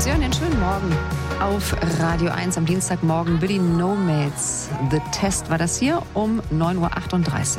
Sie hören den schönen Morgen auf Radio 1 am Dienstagmorgen. Billy Nomads. The Test war das hier um 9.38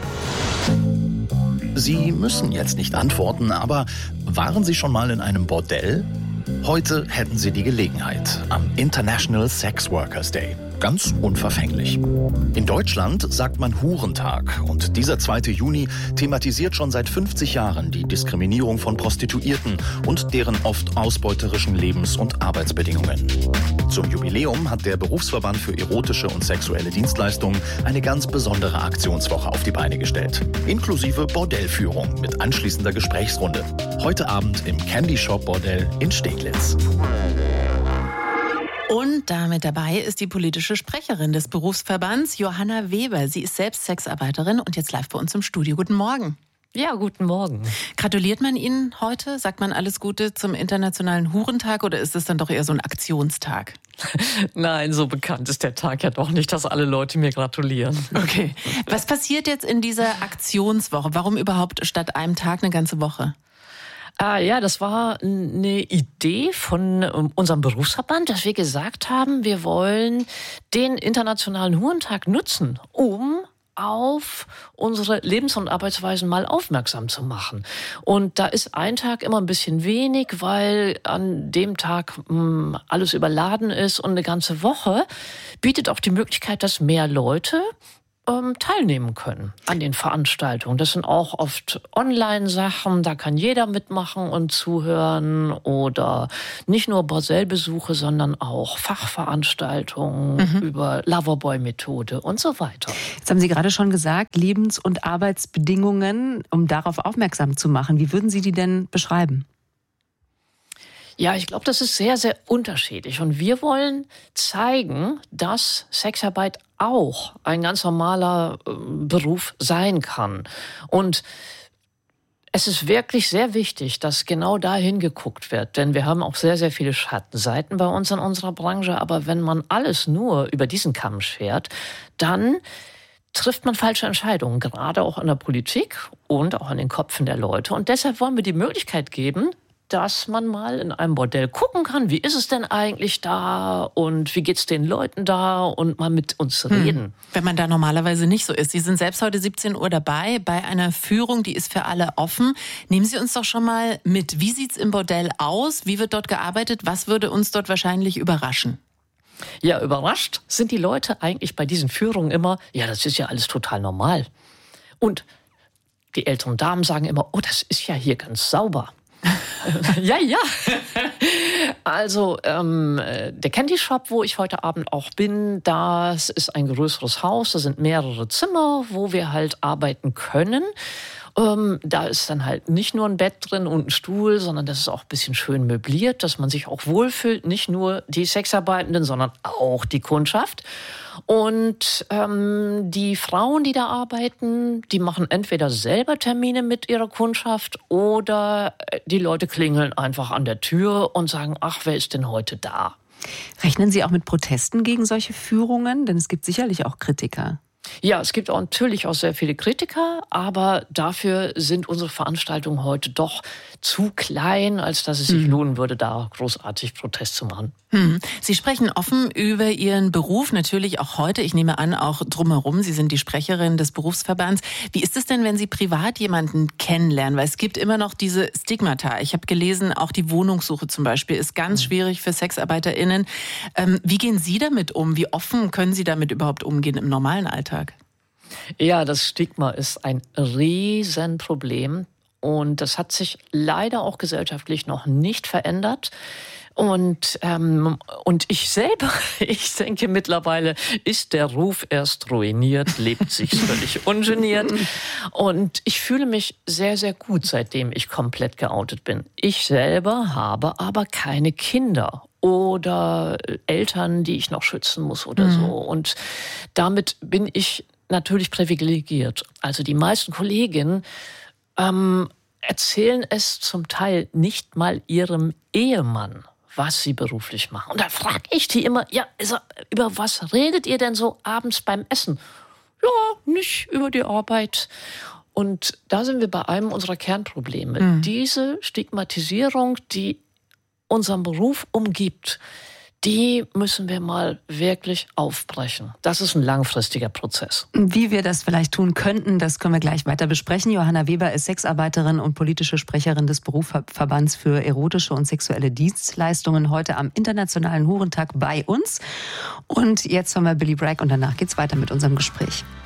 Uhr. Sie müssen jetzt nicht antworten, aber waren Sie schon mal in einem Bordell? Heute hätten Sie die Gelegenheit am International Sex Workers Day. Ganz unverfänglich. In Deutschland sagt man Hurentag und dieser 2. Juni thematisiert schon seit 50 Jahren die Diskriminierung von Prostituierten und deren oft ausbeuterischen Lebens- und Arbeitsbedingungen. Zum Jubiläum hat der Berufsverband für erotische und sexuelle Dienstleistungen eine ganz besondere Aktionswoche auf die Beine gestellt. Inklusive Bordellführung mit anschließender Gesprächsrunde. Heute Abend im Candy Shop Bordell in Steglitz. Und damit dabei ist die politische Sprecherin des Berufsverbands, Johanna Weber. Sie ist selbst Sexarbeiterin und jetzt live bei uns im Studio. Guten Morgen. Ja, guten Morgen. Gratuliert man Ihnen heute? Sagt man alles Gute zum Internationalen Hurentag oder ist es dann doch eher so ein Aktionstag? Nein, so bekannt ist der Tag ja doch nicht, dass alle Leute mir gratulieren. Okay. Was passiert jetzt in dieser Aktionswoche? Warum überhaupt statt einem Tag eine ganze Woche? Ja, das war eine Idee von unserem Berufsverband, dass wir gesagt haben, wir wollen den Internationalen Hurentag nutzen, um auf unsere Lebens- und Arbeitsweisen mal aufmerksam zu machen. Und da ist ein Tag immer ein bisschen wenig, weil an dem Tag alles überladen ist und eine ganze Woche bietet auch die Möglichkeit, dass mehr Leute teilnehmen können an den Veranstaltungen. Das sind auch oft Online-Sachen, da kann jeder mitmachen und zuhören oder nicht nur Bordellbesuche, sondern auch Fachveranstaltungen über Loverboy-Methode und so weiter. Jetzt haben Sie gerade schon gesagt, Lebens- und Arbeitsbedingungen, um darauf aufmerksam zu machen. Wie würden Sie die denn beschreiben? Ja, ich glaube, das ist sehr, sehr unterschiedlich. Und wir wollen zeigen, dass Sexarbeit auch ein ganz normaler Beruf sein kann. Und es ist wirklich sehr wichtig, dass genau dahin geguckt wird. Denn wir haben auch sehr, sehr viele Schattenseiten bei uns in unserer Branche. Aber wenn man alles nur über diesen Kamm schert, dann trifft man falsche Entscheidungen, gerade auch in der Politik und auch in den Köpfen der Leute. Und deshalb wollen wir die Möglichkeit geben, dass man mal in einem Bordell gucken kann, wie ist es denn eigentlich da und wie geht's den Leuten da und mal mit uns reden. Wenn man da normalerweise nicht so ist. Sie sind selbst heute 17 Uhr dabei bei einer Führung, die ist für alle offen. Nehmen Sie uns doch schon mal mit. Wie sieht's im Bordell aus? Wie wird dort gearbeitet? Was würde uns dort wahrscheinlich überraschen? Ja, überrascht sind die Leute eigentlich bei diesen Führungen immer, ja, das ist ja alles total normal. Und die älteren Damen sagen immer, oh, das ist ja hier ganz sauber. Ja. Also der Candy Shop, wo ich heute Abend auch bin, das ist ein größeres Haus. Da sind mehrere Zimmer, wo wir halt arbeiten können. Da ist dann halt nicht nur ein Bett drin und ein Stuhl, sondern das ist auch ein bisschen schön möbliert, dass man sich auch wohlfühlt. Nicht nur die Sexarbeitenden, sondern auch die Kundschaft. Und die Frauen, die da arbeiten, die machen entweder selber Termine mit ihrer Kundschaft oder die Leute klingeln einfach an der Tür und sagen, ach, wer ist denn heute da? Rechnen Sie auch mit Protesten gegen solche Führungen? Denn es gibt sicherlich auch Kritiker. Ja, es gibt auch natürlich auch sehr viele Kritiker, aber dafür sind unsere Veranstaltungen heute doch zu klein, als dass es sich lohnen würde, da großartig Protest zu machen. Sie sprechen offen über Ihren Beruf, natürlich auch heute, ich nehme an, auch drumherum. Sie sind die Sprecherin des Berufsverbands. Wie ist es denn, wenn Sie privat jemanden kennenlernen? Weil es gibt immer noch diese Stigmata. Ich habe gelesen, auch die Wohnungssuche zum Beispiel ist ganz schwierig für SexarbeiterInnen. Wie gehen Sie damit um? Wie offen können Sie damit überhaupt umgehen im normalen Alltag? Ja, das Stigma ist ein Riesenproblem und das hat sich leider auch gesellschaftlich noch nicht verändert. Und ich selber, ich denke mittlerweile, ist der Ruf erst ruiniert, lebt sich völlig ungeniert. Und ich fühle mich sehr, sehr gut, seitdem ich komplett geoutet bin. Ich selber habe aber keine Kinder oder Eltern, die ich noch schützen muss oder so. Und damit bin ich natürlich privilegiert. Also die meisten Kolleginnen erzählen es zum Teil nicht mal ihrem Ehemann, was sie beruflich machen. Und da frage ich die immer, ja, über was redet ihr denn so abends beim Essen? Ja, nicht über die Arbeit. Und da sind wir bei einem unserer Kernprobleme. Diese Stigmatisierung, die unseren Beruf umgibt, die müssen wir mal wirklich aufbrechen. Das ist ein langfristiger Prozess. Wie wir das vielleicht tun könnten, das können wir gleich weiter besprechen. Johanna Weber ist Sexarbeiterin und politische Sprecherin des Berufsverbands für erotische und sexuelle Dienstleistungen, heute am Internationalen Hurentag bei uns. Und jetzt hören wir Billy Bragg und danach geht's weiter mit unserem Gespräch.